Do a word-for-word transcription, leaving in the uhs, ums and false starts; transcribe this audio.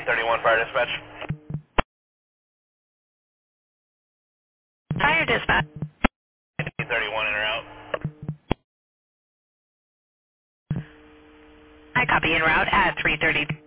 thirty-one Fire Dispatch. Fire dispatch. thirty-one in or out. I copy en route at three thirty.